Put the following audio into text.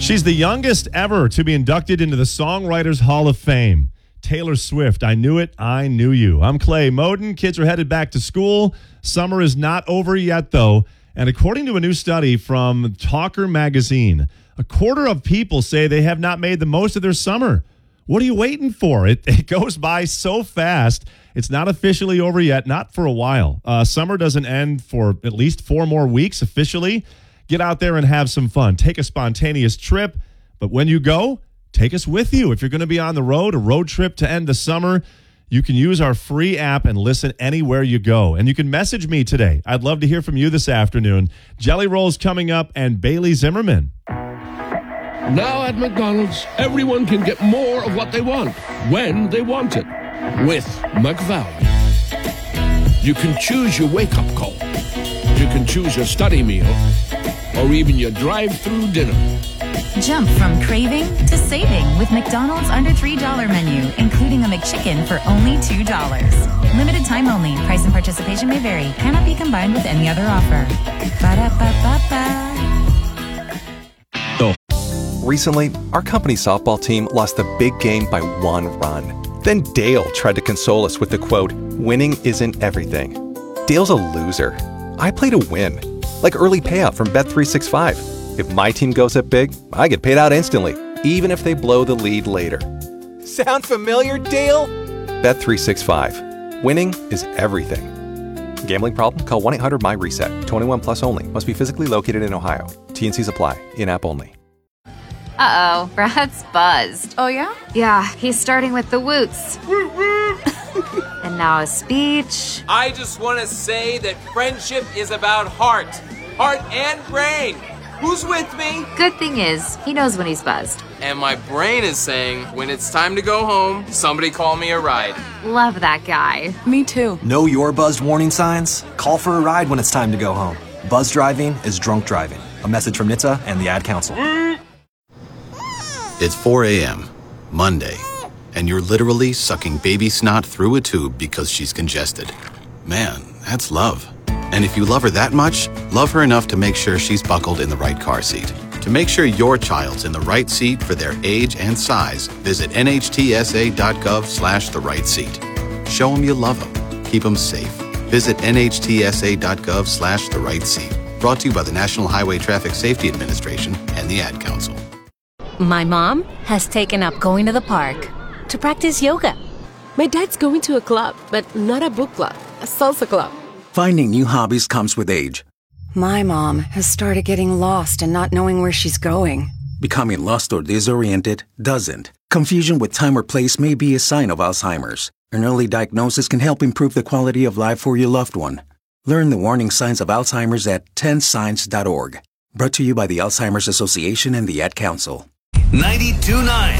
She's the youngest ever to be inducted into the Songwriters Hall of Fame. Taylor Swift, I Knew It, I Knew You. I'm Clay Moden. Kids are headed back to school. Summer is not over yet, though. And according to a new study from Talker magazine, a quarter of people say they have not made the most of their summer. What are you waiting for? It goes by so fast. It's not officially over yet, not for a while. Summer doesn't end for at least 4 more weeks officially. Get out there and have some fun. Take a spontaneous trip. But when you go, take us with you. If you're going to be on the road, a road trip to end the summer, you can use our free app and listen anywhere you go. And you can message me today. I'd love to hear from you this afternoon. Jelly Rolls coming up and Bailey Zimmerman. Now at McDonald's, everyone can get more of what they want, when they want it, with McValue. You can choose your wake-up call. You can choose your study meal, or even your drive-through dinner. Jump from craving to saving with McDonald's under $3 menu, including a McChicken for only $2. Limited time only. Price and participation may vary. Cannot be combined with any other offer. Ba-da-ba-ba-ba. Recently, our company softball team lost the big game by 1 run. Then Dale tried to console us with the quote, "Winning isn't everything." Dale's a loser. I play to win, like early payout from Bet365. If my team goes up big, I get paid out instantly, even if they blow the lead later. Sound familiar, Dale? Bet365. Winning is everything. Gambling problem? Call 1-800-MY-RESET. 21 plus only. Must be physically located in Ohio. T&Cs apply. In-app only. Uh-oh, Brad's buzzed. Oh, yeah? Yeah, he's starting with the woots. And now a speech. I just want to say that friendship is about heart and brain. Who's with me? Good thing is, he knows when he's buzzed. And my brain is saying, when it's time to go home, somebody call me a ride. Love that guy. Me too. Know your buzzed warning signs? Call for a ride when it's time to go home. Buzz driving is drunk driving. A message from NHTSA and the Ad Council. It's 4 a.m., Monday, and you're literally sucking baby snot through a tube because she's congested. Man, that's love. And if you love her that much, love her enough to make sure she's buckled in the right car seat. To make sure your child's in the right seat for their age and size, visit nhtsa.gov/the right seat. Show them you love them. Keep them safe. Visit nhtsa.gov/the right seat. Brought to you by the National Highway Traffic Safety Administration and the Ad Council. My mom has taken up going to the park to practice yoga. My dad's going to a club, but not a book club, a salsa club. Finding new hobbies comes with age. My mom has started getting lost and not knowing where she's going. Becoming lost or disoriented doesn't. Confusion with time or place may be a sign of Alzheimer's. An early diagnosis can help improve the quality of life for your loved one. Learn the warning signs of Alzheimer's at 10signs.org. Brought to you by the Alzheimer's Association and the Ad Council. 92.9